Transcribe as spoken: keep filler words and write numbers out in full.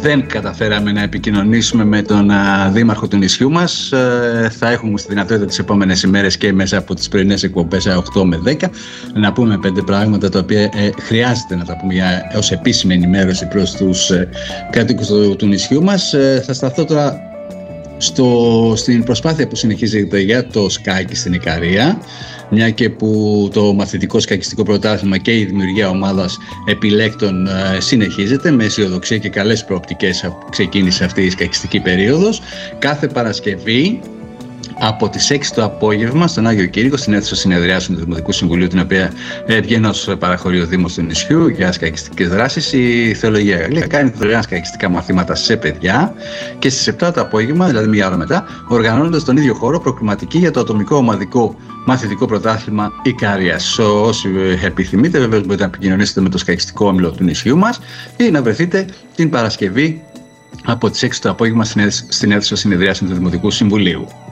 δεν καταφέραμε να επικοινωνήσουμε με τον α, δήμαρχο του νησιού μας. Ε, θα έχουμε στη δυνατότητα τις επόμενες ημέρες και μέσα από τις πρωινές εκπομπές οκτώ με δέκα να πούμε πέντε πράγματα τα οποία ε, χρειάζεται να τα πούμε για, ως επίσημη ενημέρωση προς τους ε, κάτοικους του, του νησιού μας. Ε, θα σταθώ τώρα στο, στην προσπάθεια που συνεχίζεται για το σκάκι στην Ικαρία, μια και που το μαθητικό σκακιστικό πρωτάθλημα και η δημιουργία ομάδας επιλέκτων ε, συνεχίζεται με αισιοδοξία και καλές προοπτικές που ξεκίνησε αυτή η σκακιστική περίοδος. Κάθε Παρασκευή από τις έξι το απόγευμα στον Άγιο Κήρυκο, στην αίθουσα συνεδριάσεων του Δημοτικού Συμβουλίου, την οποία βγαίνει ως παραχωρεί ο Δήμος του νησιού για σκακιστικές δράσεις, η Θεολογία Γαλλία κάνει δωρεάν σκακιστικά μαθήματα σε παιδιά και στις επτά το απόγευμα, δηλαδή μία ώρα μετά, οργανώνοντας στον ίδιο χώρο προκριματική για το ατομικό ομαδικό μαθητικό πρωτάθλημα Ικαρίας. Όσοι επιθυμείτε, βεβαίως μπορείτε να επικοινωνήσετε με το σκακιστικό όμιλο του νησιού μας ή να βρεθείτε την Παρασκευή από τις έξι το απόγευμα στην αίθουσα συνεδριάσεων του Δημοτικού Συμβουλίου.